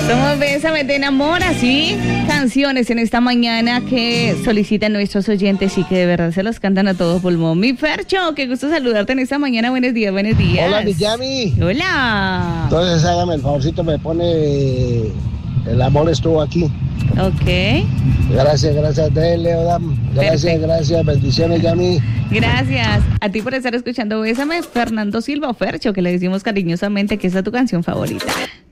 Somos Bésame, te enamora, ¿sí? Canciones en esta mañana que solicitan nuestros oyentes y que de verdad se los cantan a todo pulmón. Mi Fercho, qué gusto saludarte en esta mañana. Buenos días, buenos días. Hola, mi Yami. Hola. Entonces hágame el favorcito, me pone El amor estuvo aquí. Ok. Gracias, dele, Odam. Gracias, bendiciones, Yami. Gracias a ti por estar escuchando Bésame, Fernando Silva o Fercho, que le decimos cariñosamente que esa es tu canción favorita.